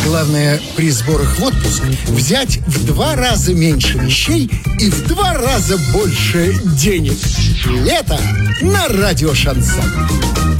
Главное при сборах в отпуск взять в 2 раза меньше вещей и в 2 раза больше денег. Лето на радио «Шансон».